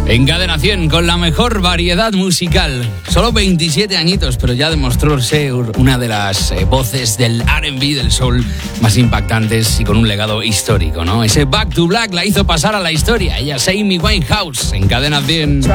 En Cadena 100, con la mejor variedad musical. Solo 27 añitos, pero ya demostró ser una de las voces del R&B, del soul, más impactantes y con un legado histórico, ¿no? Ese Back to Black la hizo pasar a la historia. Ella es Amy Winehouse, en Cadena 100.